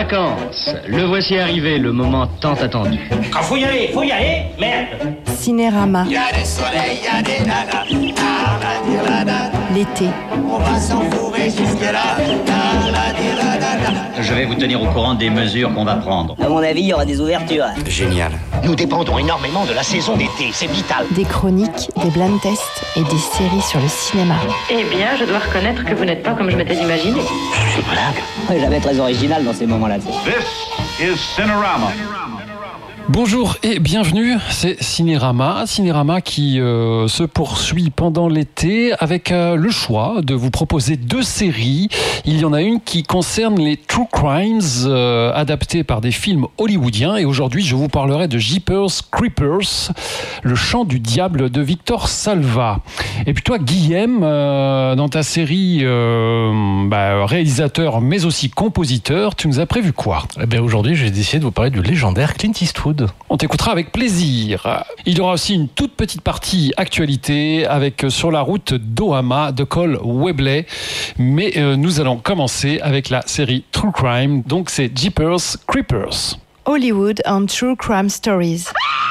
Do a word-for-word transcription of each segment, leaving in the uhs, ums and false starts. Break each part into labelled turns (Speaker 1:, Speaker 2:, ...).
Speaker 1: vacances. Le voici arrivé, le moment tant attendu.
Speaker 2: Quand faut y aller, faut y aller, merde.
Speaker 3: Cinérama.
Speaker 4: Y a des soleils, y a des nanas.
Speaker 3: L'été.
Speaker 4: On va s'enfourrer jusque-là.
Speaker 5: Je vais vous tenir au courant des mesures qu'on va prendre.
Speaker 6: À mon avis, il y aura des ouvertures.
Speaker 7: Génial.
Speaker 8: Nous dépendons énormément de la saison d'été, c'est vital.
Speaker 3: Des chroniques, des blind tests et des séries sur le cinéma.
Speaker 9: Eh bien, je dois reconnaître que vous n'êtes pas comme je m'étais imaginé.
Speaker 8: C'est une blague.
Speaker 6: Ouais, j'avais très original dans ces moments-là.
Speaker 10: This is Cinerama.
Speaker 11: Bonjour et bienvenue, c'est Cinérama, Cinérama qui euh, se poursuit pendant l'été avec euh, le choix de vous proposer deux séries. Il y en a une qui concerne les True Crimes euh, adaptés par des films hollywoodiens et aujourd'hui je vous parlerai de Jeepers Creepers, le chant du diable de Victor Salva. Et puis toi Guillaume, euh, dans ta série euh, bah, réalisateur mais aussi compositeur, tu nous as prévu quoi ?
Speaker 12: Eh bien aujourd'hui j'ai décidé de vous parler du légendaire Clint Eastwood.
Speaker 11: On t'écoutera avec plaisir. Il y aura aussi une toute petite partie actualité avec Sur la route d'Ohama de Cole Webley. Mais euh, nous allons commencer avec la série True Crime. Donc c'est Jeepers Creepers.
Speaker 3: Hollywood and True Crime Stories.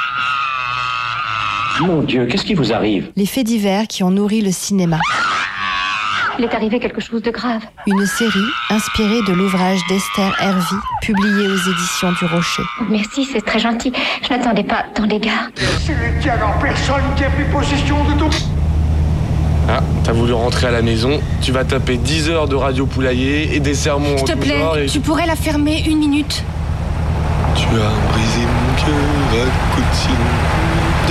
Speaker 1: Mon Dieu, qu'est-ce qui vous arrive ?
Speaker 3: Les faits divers qui ont nourri le cinéma.
Speaker 9: Il est arrivé quelque chose de grave.
Speaker 3: Une série inspirée de l'ouvrage d'Esther Hervey, publié aux éditions du Rocher.
Speaker 9: Merci, c'est très gentil. Je n'attendais pas tant d'égards.
Speaker 4: C'est le diable en personne qui a pris possession de tout.
Speaker 13: Ah, t'as voulu rentrer à la maison, tu vas taper dix heures de radio poulailler et des sermons en
Speaker 14: S'il te
Speaker 13: tout
Speaker 14: plaît,
Speaker 13: genre et...
Speaker 14: tu pourrais la fermer une minute.
Speaker 13: Tu as brisé mon cœur à coups de